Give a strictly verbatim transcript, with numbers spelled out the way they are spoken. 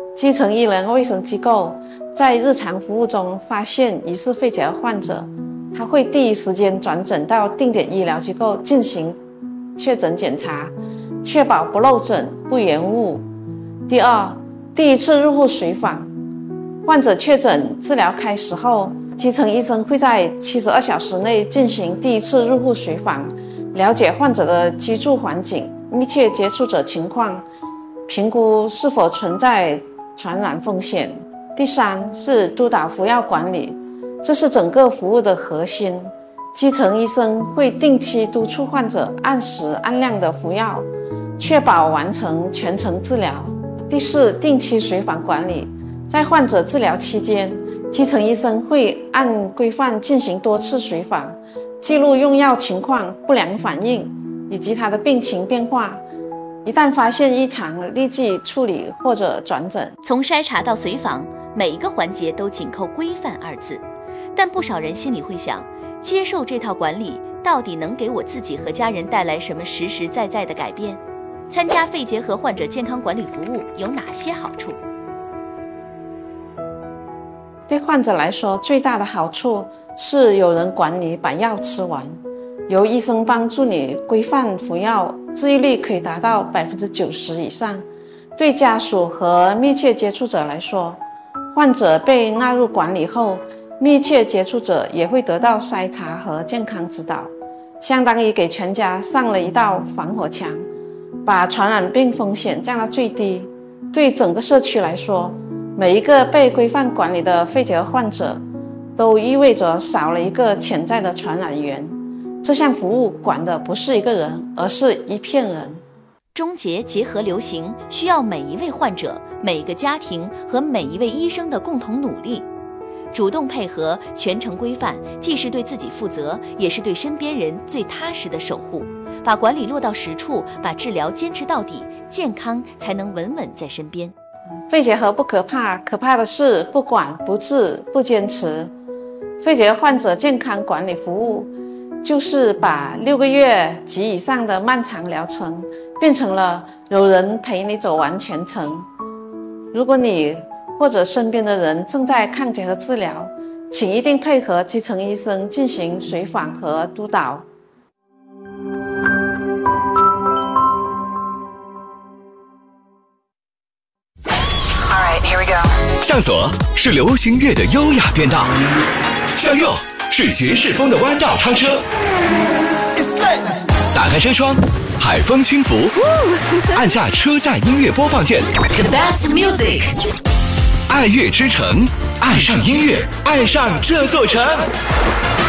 基层医疗卫生机构在日常服务中发现疑似肺结核患者，他会第一时间转诊到定点医疗机构进行确诊检查，确保不漏诊、不延误。第二，第一次入户随访，患者确诊治疗开始后，基层医生会在七十二小时内进行第一次入户随访，了解患者的居住环境、密切接触者情况，评估是否存在传染风险。第三是督导服药管理，这是整个服务的核心。基层医生会定期督促患者按时按量的服药，确保完成全程治疗。第四，定期随访管理，在患者治疗期间，基层医生会按规范进行多次随访，记录用药情况、不良反应以及他的病情变化。一旦发现异常，立即处理或者转诊。 从筛查到随访，每一个环节都紧扣规范二字，但不少人心里会想，接受这套管理到底能给我自己和家人带来什么实实在在的改变？参加肺结核患者健康管理服务有哪些好处？ 对患者来说，最大的好处是有人管你把药吃完，由医生帮助你规范服药，治愈率可以达到 百分之九十 以上。对家属和密切接触者来说，患者被纳入管理后，密切接触者也会得到筛查和健康指导，相当于给全家上了一道防火墙，把传染病风险降到最低。对整个社区来说，每一个被规范管理的肺结核患者都意味着少了一个潜在的传染源。这项服务管的不是一个人，而是一片人。 终结结核流行需要每一位患者、每个家庭和每一位医生的共同努力。主动配合、全程规范，既是对自己负责，也是对身边人最踏实的守护。把管理落到实处，把治疗坚持到底，健康才能稳稳在身边。 肺结核不可怕，可怕的是不管、不治、不坚持。肺结核患者健康管理服务就是把六个月及以上的漫长疗程变成了有人陪你走完全程。如果你或者身边的人正在抗结核治疗，请一定配合基层医生进行随访和督导。 向左是流行乐的优雅变道，向右是爵士风的弯道超车。打开车窗，海风轻拂，按下车载音乐播放键。 The best music， 爱乐之城，爱上音乐，爱上这座城。